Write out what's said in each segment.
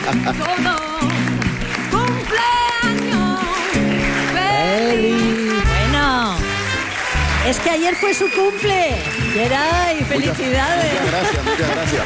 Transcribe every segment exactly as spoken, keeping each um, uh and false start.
todo. Cumpleaños feliz. Bueno, es que ayer fue su cumple. Geray, felicidades. Muchas gracias, muchas gracias.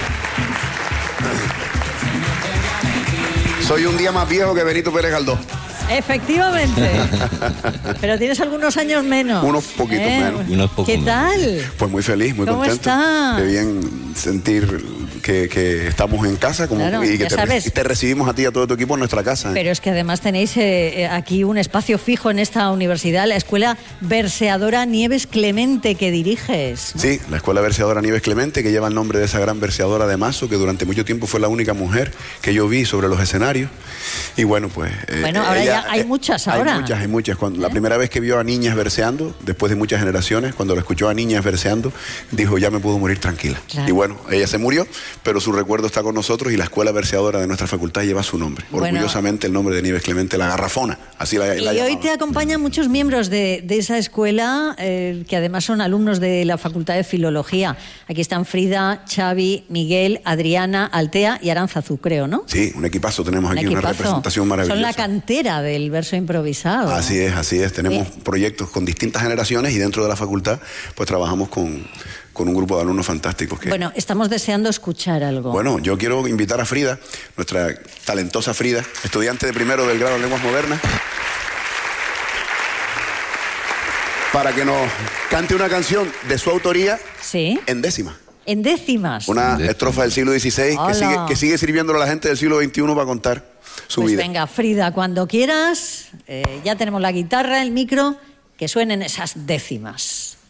Soy un día más viejo que Benito Pérez Galdós. Efectivamente. Pero tienes algunos años menos. Unos poquitos ¿Eh? menos. Unos pocos ¿Qué menos. tal? Pues muy feliz, muy ¿Cómo contento. estás? Qué bien sentir que, que estamos en casa como, Claro, y que ya te, sabes. y te recibimos a ti y a todo tu equipo en nuestra casa. ¿eh? Pero es que además tenéis eh, aquí un espacio fijo en esta universidad, la Escuela Verseadora Nieves Clemente, que diriges, ¿no? Sí, la Escuela Verseadora Nieves Clemente, que lleva el nombre de esa gran verseadora de Mazo, que durante mucho tiempo fue la única mujer que yo vi sobre los escenarios. Y bueno, pues... eh, Bueno, ahora ella, ya hay eh, muchas ahora. Hay muchas, hay muchas. Cuando, La primera vez que vio a niñas verseando, después de muchas generaciones, cuando la escuchó a niñas verseando, dijo, ya me puedo morir tranquila. Claro. Y bueno, ella se murió, pero su recuerdo está con nosotros y la Escuela Verseadora de nuestra facultad lleva su nombre. Bueno. Orgullosamente el nombre de Nieves Clemente, la garrafona. Así la, Y la hoy llamaban. te acompañan muchos miembros de, de esa escuela, eh, que además son alumnos de la Facultad de Filología. Aquí están Frida, Xavi, Miguel, Adriana, Altea y Aránzazu, creo, ¿no? Sí, un equipazo. Tenemos Un aquí una equipazo. representación maravillosa. Son la cantera del verso improvisado. Así es, así es. Tenemos Sí. proyectos con distintas generaciones y dentro de la facultad pues trabajamos con, con un grupo de alumnos fantásticos. Que, Bueno, estamos deseando escuchar algo. bueno, yo quiero invitar a Frida, nuestra talentosa Frida, estudiante de primero del grado de Lenguas Modernas, para que nos cante una canción de su autoría Sí, en décima. en décimas. Una Décima. estrofa del siglo dieciséis Hola. que sigue, que sigue sirviéndole a la gente del siglo veintiuno para contar su Pues vida. venga, Frida, cuando quieras, eh, ya tenemos la guitarra, el micro, que suenen esas décimas.